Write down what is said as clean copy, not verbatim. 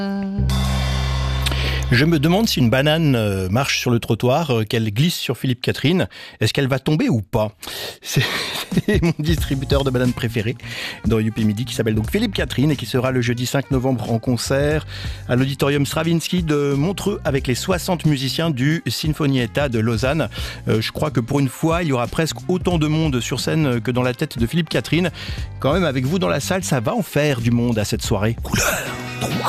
Je me demande si une banane marche sur le trottoir, qu'elle glisse sur Philippe Catherine, est-ce qu'elle va tomber ou pas ? C'est mon distributeur de bananes préféré dans UP Midi qui s'appelle donc Philippe Catherine et qui sera le jeudi 5 novembre en concert à l'auditorium Stravinsky de Montreux avec les 60 musiciens du Sinfonietta de Lausanne. Je crois que pour une fois, il y aura presque autant de monde sur scène que dans la tête de Philippe Catherine. Quand même, avec vous dans la salle, ça va en faire du monde à cette soirée. Couleur 3